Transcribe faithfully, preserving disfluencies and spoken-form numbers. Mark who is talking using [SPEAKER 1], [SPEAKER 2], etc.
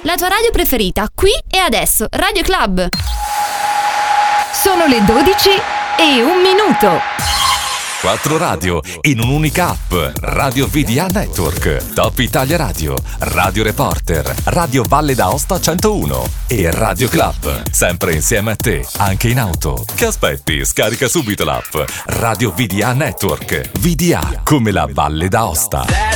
[SPEAKER 1] la tua radio preferita, qui e adesso, Radio Club.
[SPEAKER 2] Sono le dodici e un minuto.
[SPEAKER 3] Quattro radio in un'unica app. Radio V D A Network, Top Italia Radio, Radio Reporter, Radio Valle d'Aosta centouno e Radio Club. Sempre insieme a te, anche in auto. Che aspetti? Scarica subito l'app Radio V D A Network. V D A come la Valle d'Aosta.